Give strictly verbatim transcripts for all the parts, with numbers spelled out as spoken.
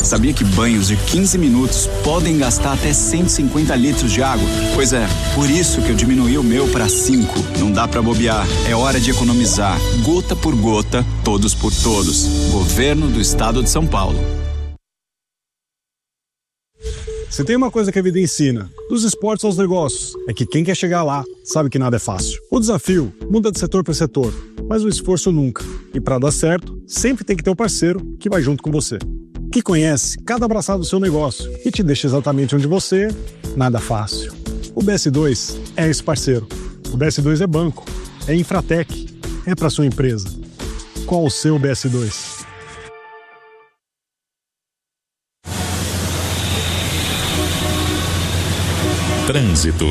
Sabia que banhos de quinze minutos podem gastar até cento e cinquenta litros de água? Pois é, por isso que eu diminuí o meu para cinco. Não dá para bobear, é hora de economizar. Gota por gota, todos por todos. Governo do Estado de São Paulo. Se tem uma coisa que a vida ensina, dos esportes aos negócios, é que quem quer chegar lá sabe que nada é fácil. O desafio muda de setor para setor, mas o esforço nunca. E para dar certo, sempre tem que ter um parceiro que vai junto com você, que conhece cada abraçado do seu negócio e te deixa exatamente onde você, nada fácil. O B S dois é esse parceiro. O B S dois é banco, é Infratec, é para sua empresa. Qual o seu B S dois? Trânsito.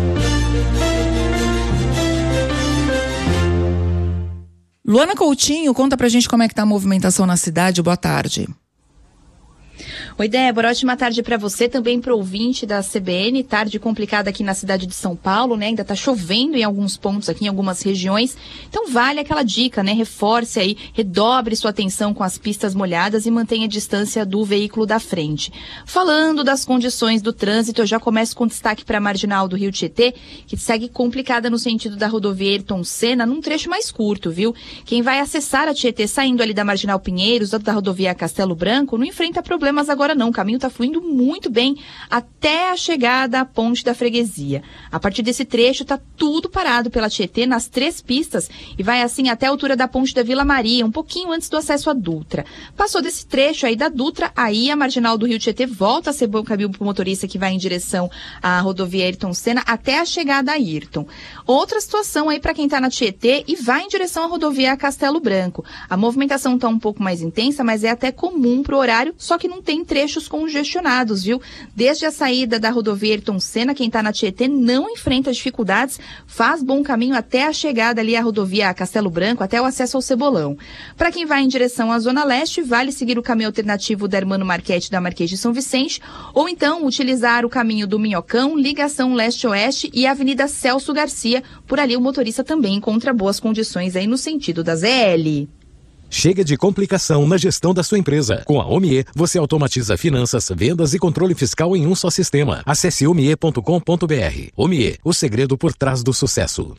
Luana Coutinho, conta pra gente como é que tá a movimentação na cidade. Boa tarde. Oi, Débora, ótima tarde para você, também para o ouvinte da C B N. Tarde complicada aqui na cidade de São Paulo, né? Ainda tá chovendo em alguns pontos aqui, em algumas regiões. Então vale aquela dica, né? Reforce aí, redobre sua atenção com as pistas molhadas e mantenha a distância do veículo da frente. Falando das condições do trânsito, eu já começo com destaque para a Marginal do Rio Tietê, que segue complicada no sentido da rodovia Ayrton Senna, num trecho mais curto, viu? Quem vai acessar a Tietê saindo ali da Marginal Pinheiros, da rodovia Castelo Branco, não enfrenta problemas agora não, o caminho está fluindo muito bem até a chegada à ponte da freguesia. A partir desse trecho está tudo parado pela Tietê nas três pistas e vai assim até a altura da ponte da Vila Maria, um pouquinho antes do acesso à Dutra. Passou desse trecho aí da Dutra, aí a Marginal do Rio Tietê volta a ser bom caminho para o motorista que vai em direção à rodovia Ayrton Senna até a chegada a Ayrton. Outra situação aí para quem está na Tietê e vai em direção à rodovia Castelo Branco. A movimentação está um pouco mais intensa, mas é até comum para o horário, só que não tem trechos congestionados, viu? Desde a saída da rodovia Ayrton Senna, quem está na Tietê não enfrenta dificuldades, faz bom caminho até a chegada ali à rodovia Castelo Branco, até o acesso ao Cebolão. Para quem vai em direção à Zona Leste, vale seguir o caminho alternativo da Hermano Marchetti da Marquês de São Vicente, ou então utilizar o caminho do Minhocão, ligação leste-oeste e a Avenida Celso Garcia. Por ali o motorista também encontra boas condições aí no sentido da Z L. Chega de complicação na gestão da sua empresa. Com a Omie, você automatiza finanças, vendas e controle fiscal em um só sistema. Acesse omie ponto com ponto br. Omie, o segredo por trás do sucesso.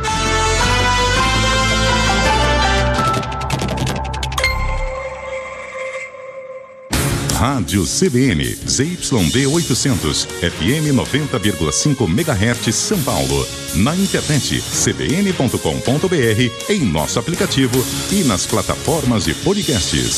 Rádio C B N, Z Y D oitocentos, F M noventa vírgula cinco megahertz, São Paulo. Na internet, c b n ponto com ponto b r, em nosso aplicativo e nas plataformas de podcasts.